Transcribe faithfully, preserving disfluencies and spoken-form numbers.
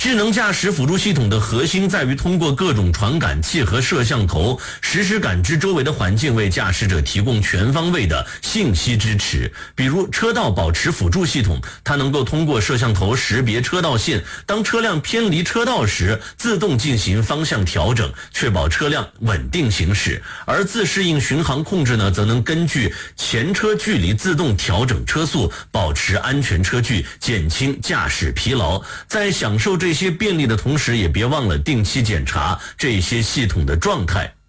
智能驾驶辅助系统的核心在于通过各种传感器和摄像头实时感知周围的环境，为驾驶者提供全方位的信息支持。比如车道保持辅助系统，它能够通过摄像头识别车道线，当车辆偏离车道时，自动进行方向调整，确保车辆稳定行驶。而自适应巡航控制呢，则能根据前车距离自动调整车速，保持安全车距，减轻驾驶疲劳。在享受这些便利的同时，也别忘了定期检查这些系统的状态。